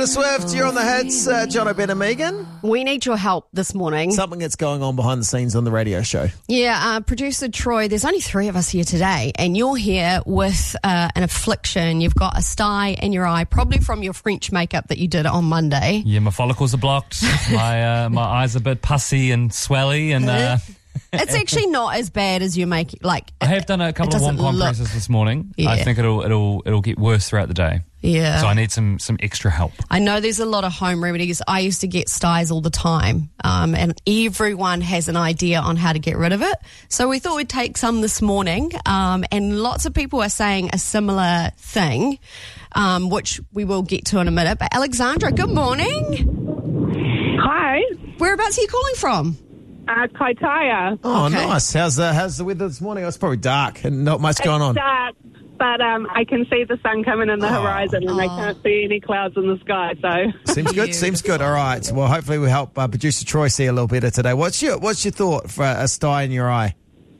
Swift, you're on the hits. Jono, Ben and Megan. We need your help this morning. Something that's going on behind the scenes on the radio show. Yeah, producer Troy, there's only 3 of us here today, and you're here with an affliction. You've got a sty in your eye, probably from your French makeup that you did on Monday. Yeah, my follicles are blocked. My eyes are a bit pussy and swelly, and it's actually not as bad as you make it. Like, I have done a couple of warm compresses this morning. Yeah. I think it'll get worse throughout the day. Yeah. So I need some extra help. I know there's a lot of home remedies. I used to get styes all the time, and everyone has an idea on how to get rid of it. So we thought we'd take some this morning, and lots of people are saying a similar thing, which we will get to in a minute. But Alexandra, good morning. Hi, Whereabouts are you calling from? Kaitaia. Oh, Okay. nice. How's the weather this morning? It's probably dark and not much going on. It's dark, but I can see the sun coming in the horizon, and I can't see any clouds in the sky. So Seems good. Seems good. All right. Well, hopefully we'll help producer Troy see a little better today. What's your thought for a sty in your eye?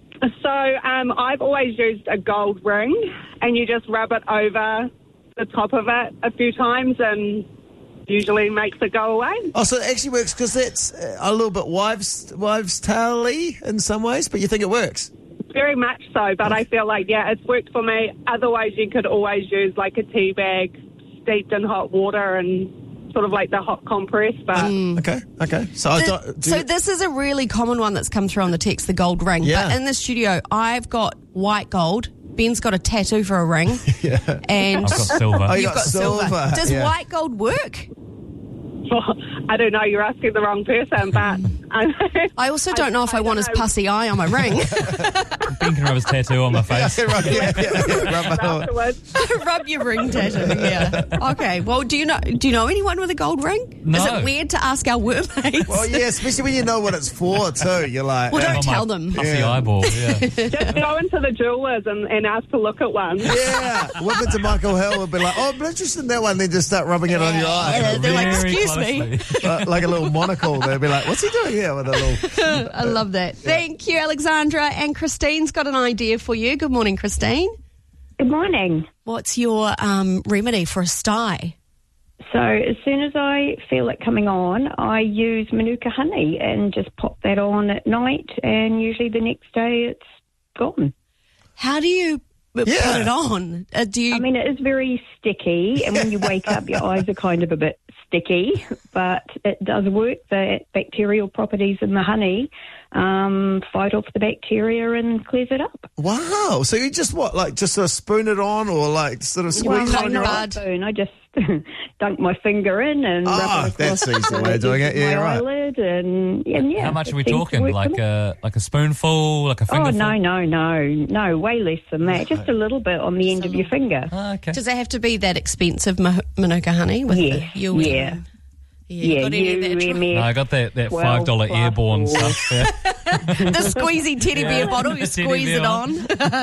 I've always used a gold ring, and you just rub it over the top of it a few times, and usually makes it go away. Oh, so it actually works because it's a little bit wives' tale-y in some ways, but you think it works? Very much so, but I feel like, yeah, it's worked for me. Otherwise, you could always use like a tea bag steeped in hot water and sort of like the hot compress. But Okay. So This is a really common one that's come through on the text, the gold ring. Yeah. But in the studio, I've got white gold. Ben's got a tattoo for a ring. yeah. And I've got silver. Oh, you you've got silver. Does Yeah. white gold work? I don't know, you're asking the wrong person, but I also don't know if I want his pussy eye on my ring. Ben can rub his tattoo on my face. Rub it on. afterwards. Rub your ring tattoo, yeah. Okay, well, do you know anyone with a gold ring? No. Is it weird to ask our workmates? Well, yeah, especially when you know what it's for too. You're like, Well, don't On my tell them. Pussy Yeah. eyeball, yeah. Just go into the jewellers and ask to look at one. yeah. Whip it to Michael Hill and be like, oh, I'm interested in that one. Then just start rubbing it on your eye. Yeah, they're like, Very excuse me. closely. Like a little monocle. They'll be like, what's he doing here with a little... I love that. Thank you, Alexandra. And Christine's got an idea for you. Good morning, Christine. Good morning. What's your remedy for a sty? So as soon as I feel it coming on, I use Manuka honey and just pop that on at night, and usually the next day it's gone. How do you put it on? Do you? I mean, it is very sticky, and when you wake up, your eyes are kind of a bit sticky, but it does work. The bacterial properties in the honey fight off the bacteria and clears it up. Wow. So you just just sort of spoon it on or like sort of squeeze it cut on your the eye? bud. Spoon. I just dunk my finger in and rub it across that's the easy way of doing it. Yeah, my right. eyelid, and yeah. How much it are we seems to talking? work Like for me. a spoonful, like a Oh, fingerful? no, way less than that. Just a little bit on the end of your finger. Oh, okay. Does it have to be that expensive Manuka honey? With Yes, the UM? yeah. Yeah, got any of that UMS. No, I got that 12 $5 plus airborne or- stuff. Yeah. the squeezy teddy bear bottle, you The teddy squeeze bear it on.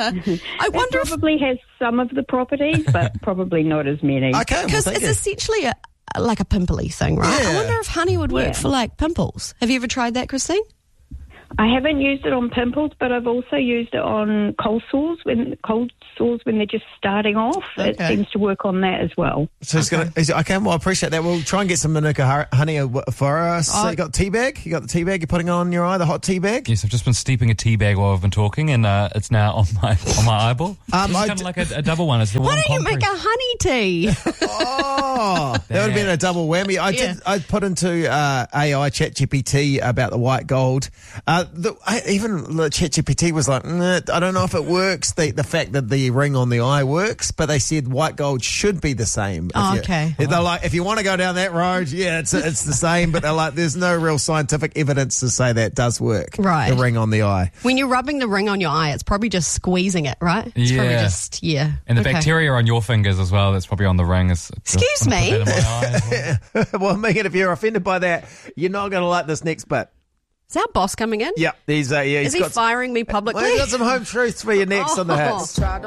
I wonder It if, probably has some of the properties, but probably not as many. Okay, well, because thank it's you. essentially like a pimply thing, right? I Yeah. wonder if honey would work Yeah. for like pimples. Have you ever tried that, Christine? I haven't used it on pimples, but I've also used it on cold sores when they're just starting off. It Okay. seems to work on that as well. So it's okay, well, I appreciate that. We'll try and get some Manuka honey for us. So you got tea bag? You got the tea bag you're putting on your eye, the hot tea bag? Yes, I've just been steeping a tea bag while I've been talking, and it's now on my eyeball. It's I kind of like a double one. It's the Why warm don't you make a compress. honey tea? Oh, that would have been a double whammy. I put into AI ChatGPT about the white gold. Even the ChatGPT was like, I don't know if it works. The fact that the ring on the eye works, but they said white gold should be the same. Oh, If you- okay. They're like, if you want to go down that road, yeah, it's the same. But they're like, there's no real scientific evidence to say that does work. Right. The ring on the eye. When you're rubbing the ring on your eye, it's probably just squeezing it, right? It's probably Yeah. just, yeah. And the Okay. bacteria on your fingers as well, that's probably on the ring. Excuse me? Well, Megan, if you're offended by that, you're not going to like this next bit. Is our boss coming in? Yeah, he's Is he got firing me publicly? Well, he's got some home truths for you next on the hits.